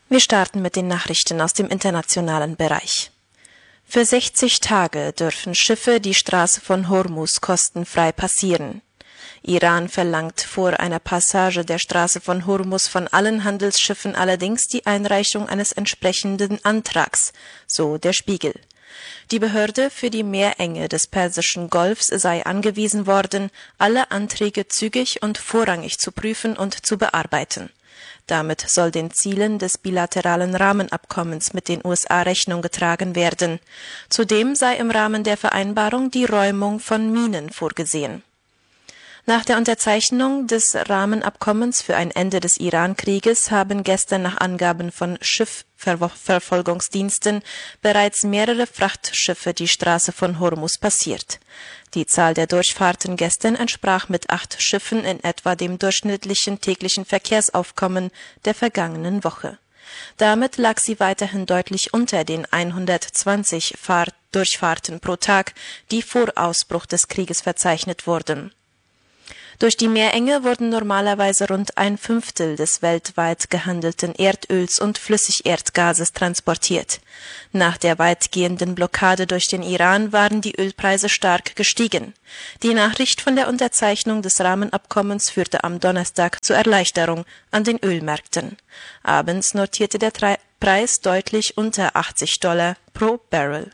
Wir starten mit den Nachrichten aus dem internationalen Bereich. Für 60 Tage dürfen Schiffe die Straße von Hormuz kostenfrei passieren. Iran verlangt vor einer Passage der Straße von Hormuz von allen Handelsschiffen allerdings die Einreichung eines entsprechenden Antrags, so der Spiegel. Die Behörde für die Meerenge des Persischen Golfs sei angewiesen worden, alle Anträge zügig und vorrangig zu prüfen und zu bearbeiten. Damit soll den Zielen des bilateralen Rahmenabkommens mit den USA Rechnung getragen werden. Zudem sei im Rahmen der Vereinbarung die Räumung von Minen vorgesehen. Nach der Unterzeichnung des Rahmenabkommens für ein Ende des Iran-Krieges haben gestern nach Angaben von Schiffsverfolgungsdiensten bereits mehrere Frachtschiffe die Straße von Hormuz passiert. Die Zahl der Durchfahrten gestern entsprach mit 8 Schiffen in etwa dem durchschnittlichen täglichen Verkehrsaufkommen der vergangenen Woche. Damit lag sie weiterhin deutlich unter den 120 Durchfahrten pro Tag, die vor Ausbruch des Krieges verzeichnet wurden. Durch die Meerenge wurden normalerweise rund 1/5 des weltweit gehandelten Erdöls und Flüssigerdgases transportiert. Nach der weitgehenden Blockade durch den Iran waren die Ölpreise stark gestiegen. Die Nachricht von der Unterzeichnung des Rahmenabkommens führte am Donnerstag zur Erleichterung an den Ölmärkten. Abends notierte der Preis deutlich unter $80 pro Barrel.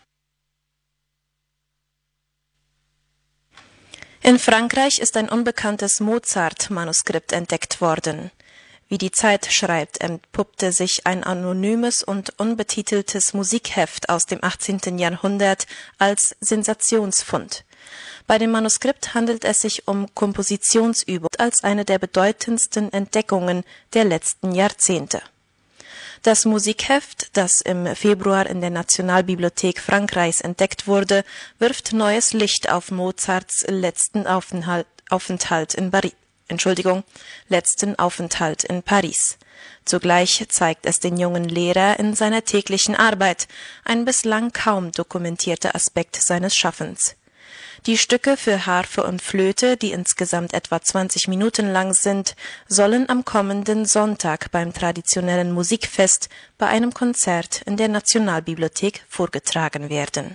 In Frankreich ist ein unbekanntes Mozart-Manuskript entdeckt worden. Wie die Zeit schreibt, entpuppte sich ein anonymes und unbetiteltes Musikheft aus dem 18. Jahrhundert als Sensationsfund. Bei dem Manuskript handelt es sich um Kompositionsübung als eine der bedeutendsten Entdeckungen der letzten Jahrzehnte. Das Musikheft, das im Februar in der Nationalbibliothek Frankreichs entdeckt wurde, wirft neues Licht auf Mozarts letzten Aufenthalt in Paris. Zugleich zeigt es den jungen Lehrer in seiner täglichen Arbeit, ein bislang kaum dokumentierter Aspekt seines Schaffens. Die Stücke für Harfe und Flöte, die insgesamt etwa 20 Minuten lang sind, sollen am kommenden Sonntag beim traditionellen Musikfest bei einem Konzert in der Nationalbibliothek vorgetragen werden.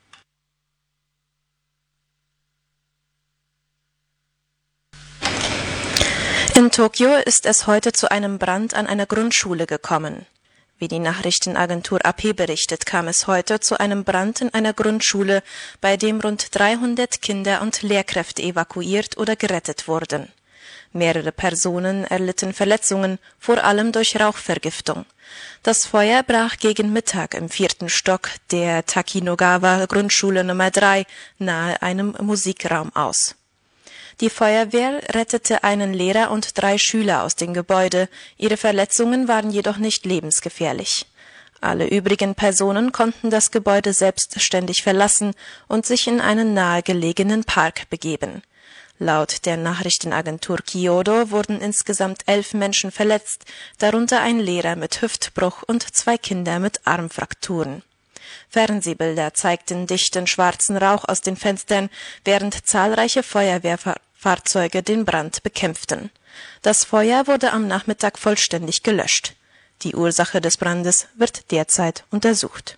In Tokio ist es heute zu einem Brand an einer Grundschule gekommen. Wie die Nachrichtenagentur AP berichtet, kam es heute zu einem Brand in einer Grundschule, bei dem rund 300 Kinder und Lehrkräfte evakuiert oder gerettet wurden. Mehrere Personen erlitten Verletzungen, vor allem durch Rauchvergiftung. Das Feuer brach gegen Mittag im 4. Stock der Takinagawa-Grundschule Nummer 3 nahe einem Musikraum aus. Die Feuerwehr rettete einen Lehrer und 3 Schüler aus dem Gebäude, ihre Verletzungen waren jedoch nicht lebensgefährlich. Alle übrigen Personen konnten das Gebäude selbstständig verlassen und sich in einen nahegelegenen Park begeben. Laut der Nachrichtenagentur Kyodo wurden insgesamt 11 Menschen verletzt, darunter ein Lehrer mit Hüftbruch und 2 Kinder mit Armfrakturen. Fernsehbilder zeigten dichten schwarzen Rauch aus den Fenstern, während zahlreiche Feuerwehrfahrzeuge den Brand bekämpften. Das Feuer wurde am Nachmittag vollständig gelöscht. Die Ursache des Brandes wird derzeit untersucht.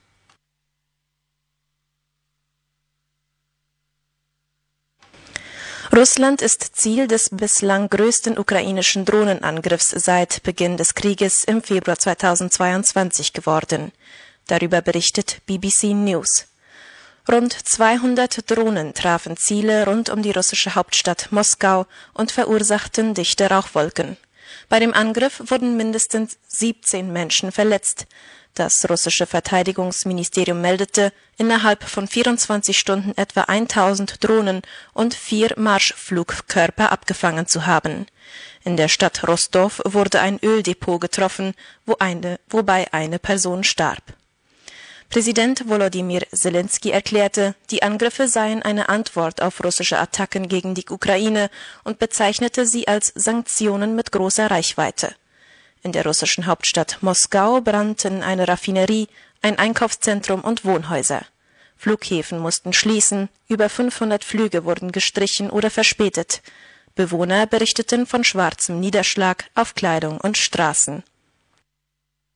Russland ist Ziel des bislang größten ukrainischen Drohnenangriffs seit Beginn des Krieges im Februar 2022 geworden. Darüber berichtet BBC News. Rund 200 Drohnen trafen Ziele rund um die russische Hauptstadt Moskau und verursachten dichte Rauchwolken. Bei dem Angriff wurden mindestens 17 Menschen verletzt. Das russische Verteidigungsministerium meldete, innerhalb von 24 Stunden etwa 1000 Drohnen und 4 Marschflugkörper abgefangen zu haben. In der Stadt Rostow wurde ein Öldepot getroffen, wobei eine Person starb. Präsident Volodymyr Zelensky erklärte, die Angriffe seien eine Antwort auf russische Attacken gegen die Ukraine und bezeichnete sie als Sanktionen mit großer Reichweite. In der russischen Hauptstadt Moskau brannten eine Raffinerie, ein Einkaufszentrum und Wohnhäuser. Flughäfen mussten schließen, über 500 Flüge wurden gestrichen oder verspätet. Bewohner berichteten von schwarzem Niederschlag auf Kleidung und Straßen.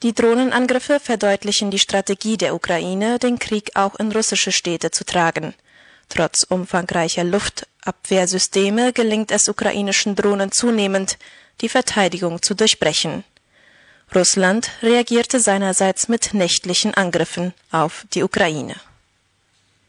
Die Drohnenangriffe verdeutlichen die Strategie der Ukraine, den Krieg auch in russische Städte zu tragen. Trotz umfangreicher Luftabwehrsysteme gelingt es ukrainischen Drohnen zunehmend, die Verteidigung zu durchbrechen. Russland reagierte seinerseits mit nächtlichen Angriffen auf die Ukraine.